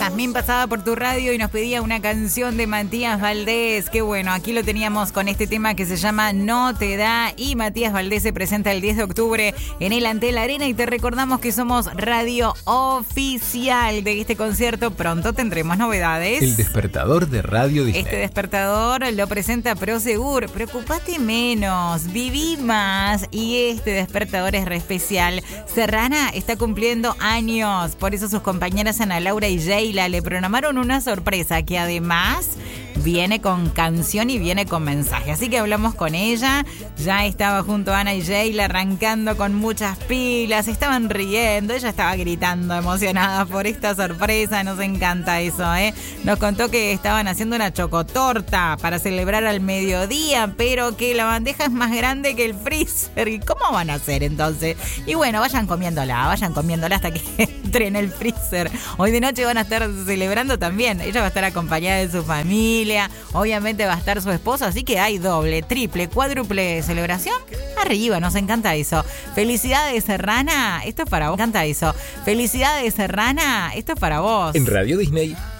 Jazmín pasaba por tu radio y nos pedía una canción de Matías Valdés. Qué bueno, aquí lo teníamos con este tema que se llama No te da. Y Matías Valdés se presenta el 10 de octubre en el Antel Arena. Y te recordamos que somos radio oficial de este concierto. Pronto tendremos novedades. El despertador de Radio Disney. Este despertador lo presenta Prosegur. Preocupate menos, viví más. Y este despertador es re especial. Serrana está cumpliendo años. Por eso sus compañeras Ana Laura y Sheila le programaron una sorpresa que además viene con canción y viene con mensaje. Así que hablamos con ella. Ya estaba junto a Ana y Sheila arrancando con muchas pilas. Estaban riendo. Ella estaba gritando emocionada por esta sorpresa. Nos encanta eso, ¿eh? Nos contó que estaban haciendo una chocotorta para celebrar al mediodía, pero que la bandeja es más grande que el freezer. ¿Y cómo van a hacer entonces? Y bueno, vayan comiéndola hasta que entre en el freezer. Hoy de noche van a estar celebrando también. Ella va a estar acompañada de su familia. Obviamente va a estar su esposo, así que hay doble, triple, cuádruple celebración. Arriba, nos encanta eso. Felicidades, Serrana, esto es para vos. Me encanta eso. Felicidades, Serrana, esto es para vos. En Radio Disney